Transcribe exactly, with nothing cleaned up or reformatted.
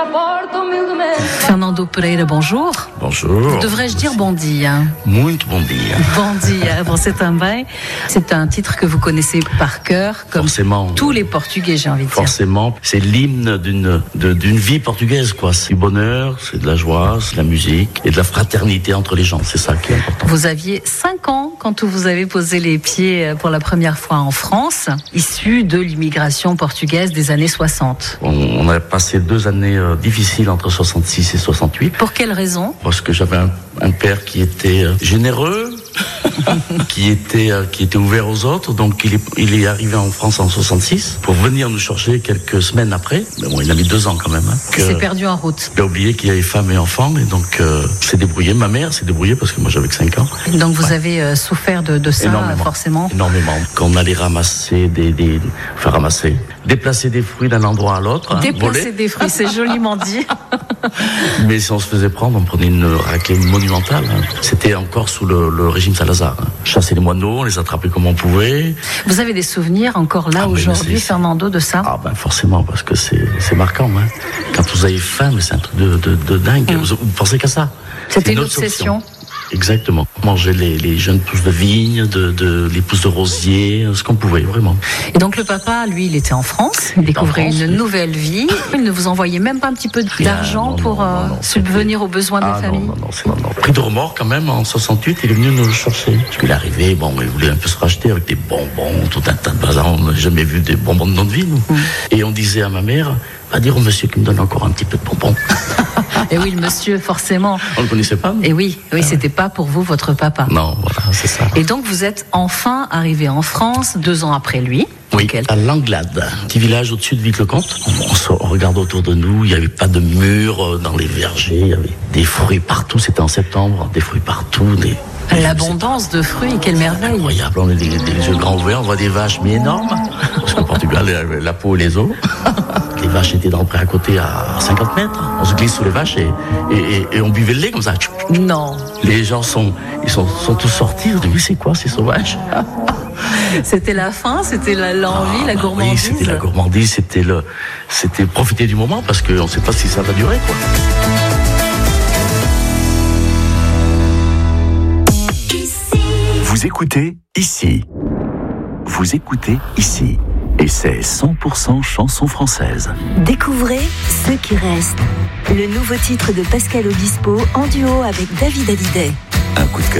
Fernando Pereira, bonjour. Bonjour. Devrais-je dire bon dia? Muito bom dia. Bon dia, você também. C'est un titre que vous connaissez par cœur, comme Forcément. tous les Portugais, j'ai envie de dire. Forcément, c'est l'hymne d'une de, d'une vie portugaise, quoi. C'est du bonheur, c'est de la joie, c'est de la musique et de la fraternité entre les gens. C'est ça qui est important. Vous aviez cinq ans quand vous avez posé les pieds pour la première fois en France, issu de l'immigration portugaise des années soixante. On, on a passé deux années euh, difficiles entre soixante-six et soixante-huit. Pour quelle raison? Parce que j'avais un, un père qui était euh, généreux, qui était euh, qui était ouvert aux autres. Donc il est il est arrivé en France en soixante-six pour venir nous chercher quelques semaines après. Mais bon, il a mis deux ans quand même. Hein, Il s'est perdu en route. Il a oublié qu'il y avait femme et enfant, et donc euh, s'est débrouillé. Ma mère s'est débrouillée parce que moi j'avais que cinq ans. Donc vous Ouais. avez euh, souffert de, de ça, Énormément. forcément. Énormément. Quand on allait ramasser des, des enfin ramasser, déplacer des fruits d'un endroit à l'autre. Hein, Déplacer voler. des fruits, c'est joliment dit. Mais si on se faisait prendre, on prenait une raclée monumentale. Hein. C'était encore sous le, le régime Salazar. Hein. Chasser les moineaux, on les attrapait comme on pouvait. Vous avez des souvenirs encore là Ah, mais aujourd'hui, c'est- Fernando, de ça? Ah ben forcément, parce que c'est, c'est marquant. Hein. Quand vous avez faim, mais c'est un truc de, de, de dingue. Mm. Vous, vous pensez qu'à ça. C'était C'est une autre obsession. solution. Exactement. Manger les, les jeunes pousses de vigne, de, de, les pousses de rosier, ce qu'on pouvait, vraiment. Et donc le papa, lui, il était en France, il découvrait France, une oui. nouvelle vie. Il ne vous envoyait même pas un petit peu Rien, d'argent non, pour non, euh, non, non, subvenir aux besoins de Ah la non, famille? non, non, c'est non, non. Pris de remords quand même, en soixante-huit, il est venu nous le chercher. Parce qu'il est arrivé, bon, il voulait un peu se racheter avec des bonbons, tout un tas de bazar. On n'a jamais vu des bonbons de notre vie, nous. Mm. Et on disait à ma mère, va dire au monsieur qui me donne encore un petit peu de bonbons. Et oui, le monsieur, forcément. On le connaissait pas, nous. Et oui, oui, c'était pas pour vous, votre papa. Non, voilà, c'est ça. Et donc vous êtes enfin arrivé en France, deux ans après lui. Oui, Quel- à Langlade, un petit village au-dessus de Vic-le-Comte. On, se- on regarde autour de nous, il n'y avait pas de murs dans les vergers, il y avait des fruits partout, c'était en septembre, des fruits partout. Des, L'abondance de fruits, quelle merveille. Incroyable, on a des, des yeux grands ouverts, on voit des vaches, mais énormes. Parce qu'au Portugal, la, la peau et les os. Les vaches étaient dans le pré à côté à cinquante mètres. On se glisse sous les vaches et, et, et, et on buvait le lait comme ça. Non, Les gens sont, ils sont, sont tous sortis. On dit, mais c'est quoi ces sauvages? c'était la faim, c'était la- l'envie, Ah, la bah gourmandise. Oui, c'était la gourmandise, c'était le, c'était profiter du moment parce qu'on ne sait pas si ça va durer, quoi. Vous écoutez ici. Vous écoutez ici. Et c'est cent pour cent chanson française. Découvrez Ceux qui restent, le nouveau titre de Pascal Obispo en duo avec David Hallyday. Un coup de cœur.